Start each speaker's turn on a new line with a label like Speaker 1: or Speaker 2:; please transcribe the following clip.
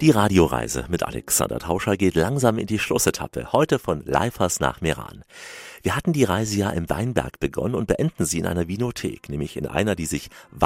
Speaker 1: Die Radioreise mit Alexander Tauscher geht langsam in die Schlussetappe, heute von Leifers nach Meran. Wir hatten die Reise ja im Weinberg begonnen und beenden sie in einer Winothek, nämlich in einer, die sich